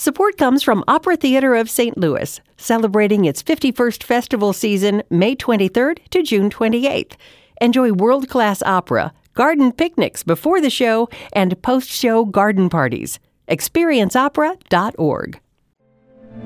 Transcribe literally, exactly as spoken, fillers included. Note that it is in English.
Support comes from Opera Theater of Saint Louis, celebrating its fifty-first festival season May twenty-third to June twenty-eighth. Enjoy world-class opera, garden picnics before the show, and post-show garden parties. experience opera dot org.